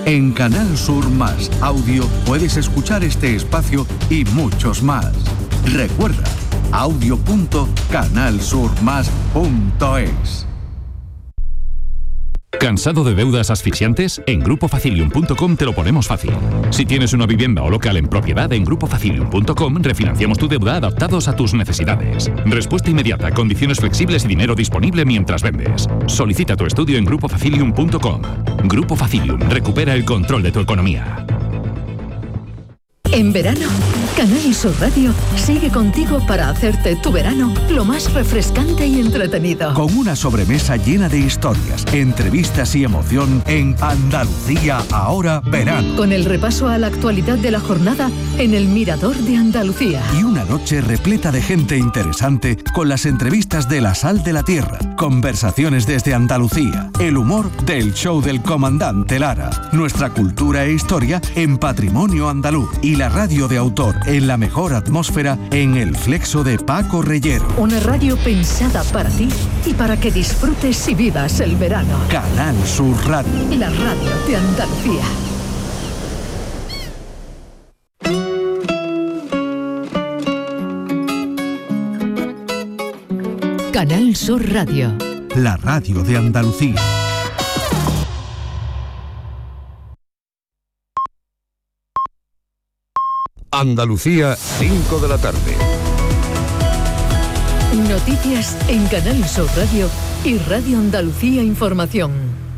En Canal Sur Más Audio puedes escuchar este espacio y muchos más. Recuerda, audio.canalsurmas.es. ¿Cansado de deudas asfixiantes? En GrupoFacilium.com te lo ponemos fácil. Si tienes una vivienda o local en propiedad, en GrupoFacilium.com refinanciamos tu deuda adaptados a tus necesidades. Respuesta inmediata, condiciones flexibles y dinero disponible mientras vendes. Solicita tu estudio en GrupoFacilium.com. Grupo Facilium, recupera el control de tu economía. En verano, Canal Sur Radio sigue contigo para hacerte tu verano lo más refrescante y entretenido. Con una sobremesa llena de historias, entrevistas y emoción en Andalucía Ahora Verano. Con el repaso a la actualidad de la jornada en el Mirador de Andalucía. Y una noche repleta de gente interesante con las entrevistas de La Sal de la Tierra, conversaciones desde Andalucía, el humor del show del comandante Lara, nuestra cultura e historia en Patrimonio Andaluz y la radio de autor en la mejor atmósfera en El Flexo de Paco Reyero. Una radio pensada para ti y para que disfrutes y vivas el verano. Canal Sur Radio. La radio de Andalucía. Canal Sur Radio. La radio de Andalucía. Andalucía, 5 de la tarde. Noticias en Canal Sur Radio y Radio Andalucía Información.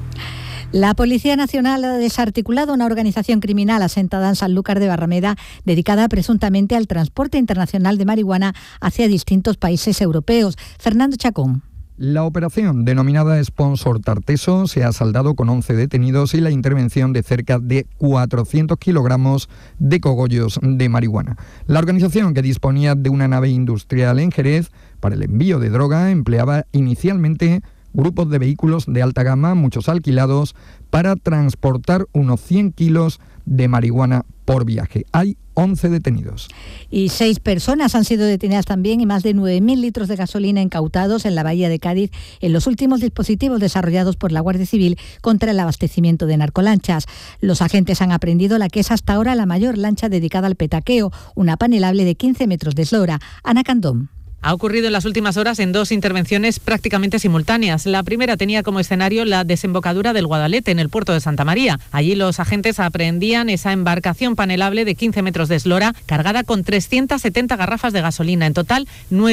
La Policía Nacional ha desarticulado una organización criminal asentada en Sanlúcar de Barrameda dedicada presuntamente al transporte internacional de marihuana hacia distintos países europeos. Fernando Chacón. La operación, denominada Sponsor Tarteso, se ha saldado con 11 detenidos y la intervención de cerca de 400 kilogramos de cogollos de marihuana. La organización, que disponía de una nave industrial en Jerez para el envío de droga, empleaba inicialmente grupos de vehículos de alta gama, muchos alquilados, para transportar unos 100 kilos de marihuana por viaje. Hay 11 detenidos. Y 6 personas han sido detenidas también y más de 9.000 litros de gasolina incautados en la bahía de Cádiz en los últimos dispositivos desarrollados por la Guardia Civil contra el abastecimiento de narcolanchas. Los agentes han aprehendido la que es hasta ahora la mayor lancha dedicada al petaqueo, una panelable de 15 metros de eslora. Ana Candón. Ha ocurrido en las últimas horas en 2 intervenciones prácticamente simultáneas. La primera tenía como escenario la desembocadura del Guadalete, en el puerto de Santa María. Allí los agentes aprehendían esa embarcación panelable de 15 metros de eslora, cargada con 370 garrafas de gasolina, en total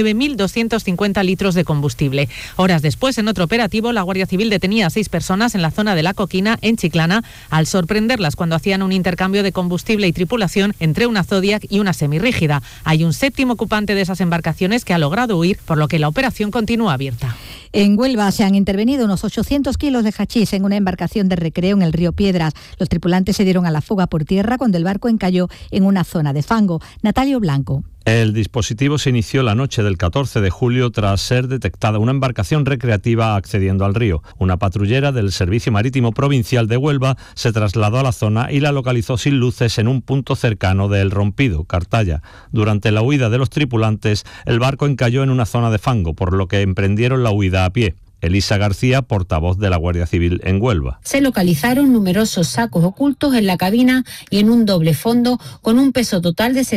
9.250 litros de combustible. Horas después, en otro operativo, la Guardia Civil detenía a 6 personas en la zona de La Coquina, en Chiclana, al sorprenderlas cuando hacían un intercambio de combustible y tripulación entre una Zodiac y una semirrígida. Hay un 7º ocupante de esas embarcaciones que ha logrado huir, por lo que la operación continúa abierta. En Huelva se han intervenido unos 800 kilos de hachís en una embarcación de recreo en el río Piedras. Los tripulantes se dieron a la fuga por tierra cuando el barco encalló en una zona de fango. Natalio Blanco. El dispositivo se inició la noche del 14 de julio tras ser detectada una embarcación recreativa accediendo al río. Una patrullera del Servicio Marítimo Provincial de Huelva se trasladó a la zona y la localizó sin luces en un punto cercano de El Rompido, Cartaya. Durante la huida de los tripulantes, el barco encalló en una zona de fango, por lo que emprendieron la huida a pie. Elisa García, portavoz de la Guardia Civil en Huelva. Se localizaron numerosos sacos ocultos en la cabina y en un doble fondo con un peso total de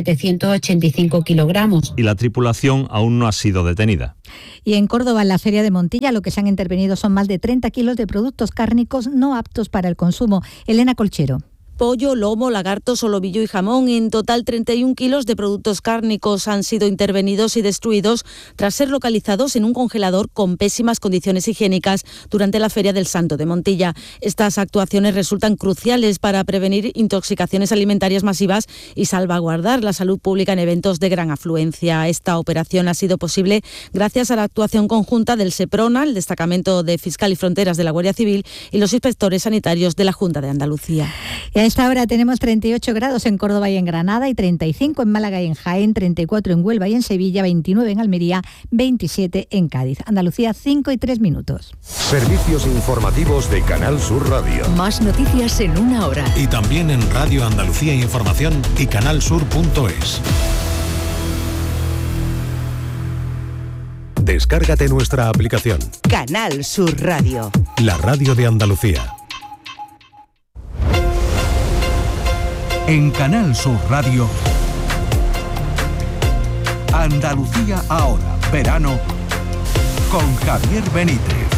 785 kilogramos. Y la tripulación aún no ha sido detenida. Y en Córdoba, en la Feria de Montilla, lo que se han intervenido son más de 30 kilos de productos cárnicos no aptos para el consumo. Elena Colchero. Pollo, lomo, lagarto, solomillo y jamón. En total, 31 kilos de productos cárnicos han sido intervenidos y destruidos tras ser localizados en un congelador con pésimas condiciones higiénicas durante la Feria del Santo de Montilla. Estas actuaciones resultan cruciales para prevenir intoxicaciones alimentarias masivas y salvaguardar la salud pública en eventos de gran afluencia. Esta operación ha sido posible gracias a la actuación conjunta del SEPRONA, el Destacamento de Fiscal y Fronteras de la Guardia Civil, y los inspectores sanitarios de la Junta de Andalucía. A esta hora tenemos 38 grados en Córdoba y en Granada, y 35 en Málaga y en Jaén, 34 en Huelva y en Sevilla, 29 en Almería, 27 en Cádiz. Andalucía, 5:03. Servicios informativos de Canal Sur Radio. Más noticias en una hora. Y también en Radio Andalucía Información y canalsur.es. Descárgate nuestra aplicación. Canal Sur Radio. La radio de Andalucía. En Canal Sur Radio, Andalucía ahora, verano, con Javier Benítez.